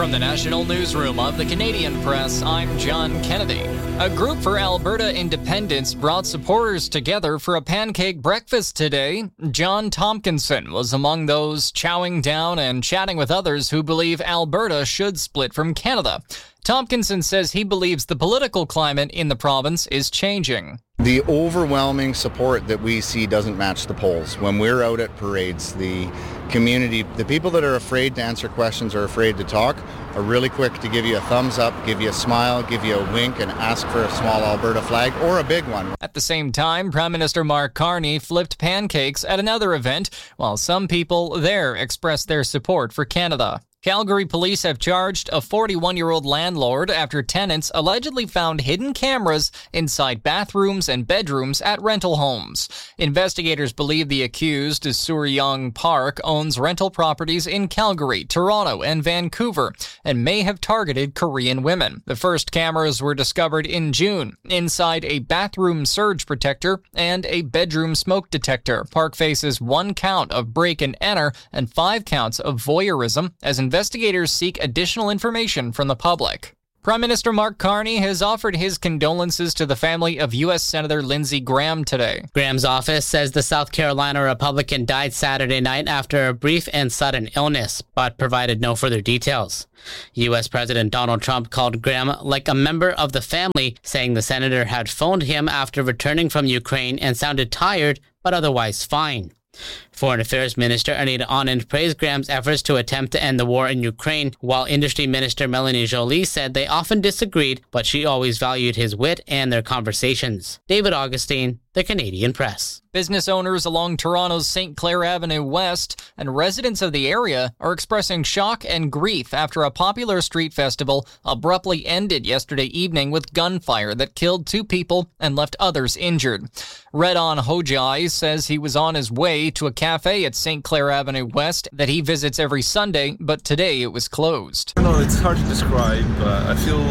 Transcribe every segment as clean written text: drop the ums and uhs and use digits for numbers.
From the National Newsroom of the Canadian Press, I'm John Kennedy. A group for Alberta independence brought supporters together for a pancake breakfast today. John Tompkinson was among those chowing down and chatting with others who believe Alberta should split from Canada. Tompkinson says he believes the political climate in the province is changing. The overwhelming support that we see doesn't match the polls. When we're out at parades, the community, the people that are afraid to answer questions or afraid to talk, are really quick to give you a thumbs up, give you a smile, give you a wink, and ask for a small Alberta flag or a big one. At the same time, Prime Minister Mark Carney flipped pancakes at another event, while some people there expressed their support for Canada. Calgary police have charged a 41-year-old landlord after tenants allegedly found hidden cameras inside bathrooms and bedrooms at rental homes. Investigators believe the accused, Suryong Park, owns rental properties in Calgary, Toronto, and Vancouver, and may have targeted Korean women. The first cameras were discovered in June, inside a bathroom surge protector and a bedroom smoke detector. Park faces 1 count of break and enter and 5 counts of voyeurism as investigators seek additional information from the public. Prime Minister Mark Carney has offered his condolences to the family of U.S. Senator Lindsey Graham today. Graham's office says the South Carolina Republican died Saturday night after a brief and sudden illness, but provided no further details. U.S. President Donald Trump called Graham like a member of the family, saying the senator had phoned him after returning from Ukraine and sounded tired, but otherwise fine. Foreign Affairs Minister Anita Anand praised Graham's efforts to attempt to end the war in Ukraine, while Industry Minister Melanie Joly said they often disagreed, but she always valued his wit and their conversations. David Augustine, The Canadian Press. Business owners along Toronto's St. Clair Avenue West and residents of the area are expressing shock and grief after a popular street festival abruptly ended yesterday evening with gunfire that killed 2 people and left others injured. Redon Hojai says he was on his way to a cafe at St. Clair Avenue West that he visits every Sunday, but today it was closed. No, it's hard to describe. I feel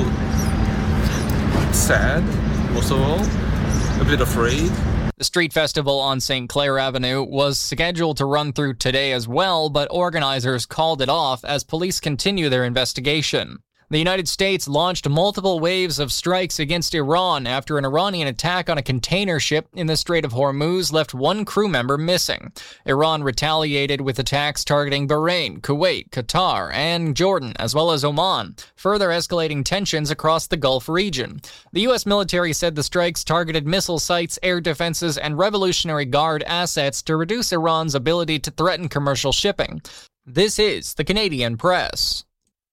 sad, most of all, a bit afraid. The street festival on St. Clair Avenue was scheduled to run through today as well, but organizers called it off as police continue their investigation. The United States launched multiple waves of strikes against Iran after an Iranian attack on a container ship in the Strait of Hormuz left 1 crew member missing. Iran retaliated with attacks targeting Bahrain, Kuwait, Qatar, and Jordan, as well as Oman, further escalating tensions across the Gulf region. The U.S. military said the strikes targeted missile sites, air defenses, and Revolutionary Guard assets to reduce Iran's ability to threaten commercial shipping. This is the Canadian Press.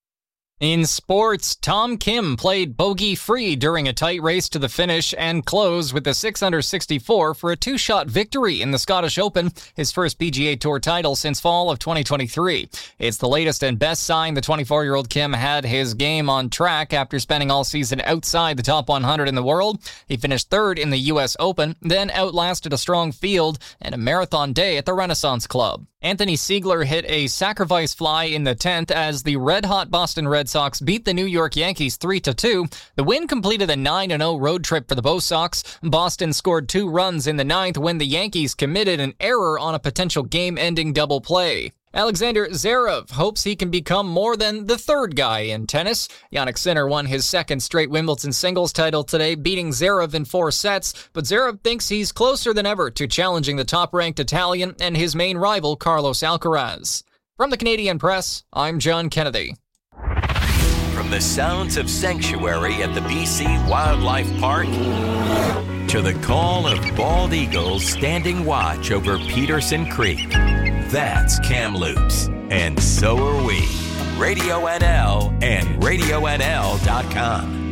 In sports, Tom Kim played bogey-free during a tight race to the finish and closed with a 6-under-64 for a 2-shot victory in the Scottish Open, his first PGA Tour title since fall of 2023. It's the latest and best sign the 24-year-old Kim had his game on track after spending all season outside the top 100 in the world. He finished 3rd in the U.S. Open, then outlasted a strong field and a marathon day at the Renaissance Club. Anthony Siegler hit a sacrifice fly in the 10th as the red-hot Boston Red Sox beat the New York Yankees 3-2. The win completed a 9-0 road trip for the Bo Sox. Boston scored 2 runs in the 9th when the Yankees committed an error on a potential game-ending double play. Alexander Zverev hopes he can become more than the 3rd guy in tennis. Jannik Sinner won his 2nd straight Wimbledon singles title today, beating Zverev in 4 sets, but Zverev thinks he's closer than ever to challenging the top-ranked Italian and his main rival, Carlos Alcaraz. From the Canadian Press, I'm John Kennedy. From the sounds of sanctuary at the BC Wildlife Park to the call of bald eagles standing watch over Peterson Creek. That's Kamloops, and so are we. Radio NL and RadioNL.com.